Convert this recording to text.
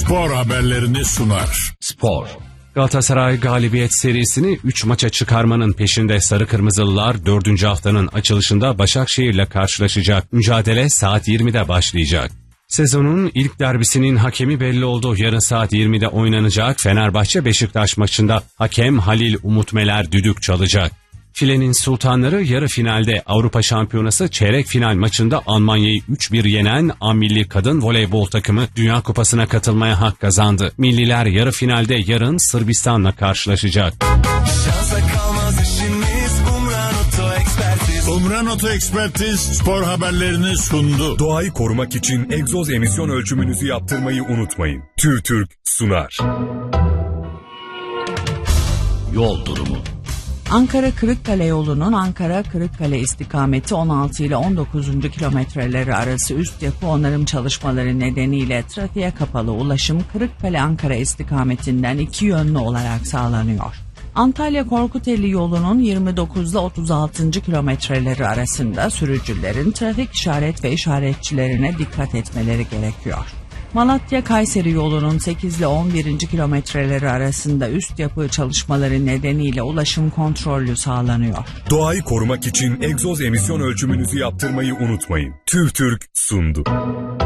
spor haberlerini sunar. Spor. Galatasaray galibiyet serisini 3 maça çıkarmanın peşinde. Sarı Kırmızılılar 4. haftanın açılışında Başakşehir'le karşılaşacak. Mücadele saat 20'de başlayacak. Sezonun ilk derbisinin hakemi belli oldu. Yarın saat 20'de oynanacak Fenerbahçe-Beşiktaş maçında hakem Halil Umutmeler düdük çalacak. Filenin sultanları yarı finalde Avrupa Şampiyonası çeyrek final maçında Almanya'yı 3-1 yenen A-Milli Kadın Voleybol takımı Dünya Kupası'na katılmaya hak kazandı. Milliler yarı finalde yarın Sırbistan'la karşılaşacak. Umran Oto Ekspertiz spor haberlerini sundu. Doğayı korumak için egzoz emisyon ölçümünüzü yaptırmayı unutmayın. TÜRTÜRK sunar. Yol durumu. Ankara-Kırıkkale yolunun Ankara-Kırıkkale istikameti 16 ile 19. kilometreleri arası üst yapı onarım çalışmaları nedeniyle trafiğe kapalı ulaşım Kırıkkale-Ankara istikametinden iki yönlü olarak sağlanıyor. Antalya-Korkuteli yolunun 29 ile 36. kilometreleri arasında sürücülerin trafik işaret ve işaretçilerine dikkat etmeleri gerekiyor. Malatya-Kayseri yolunun 8 ile 11. kilometreleri arasında üst yapı çalışmaları nedeniyle ulaşım kontrollü sağlanıyor. Doğayı korumak için egzoz emisyon ölçümünüzü yaptırmayı unutmayın. TÜRTÜRK sundu.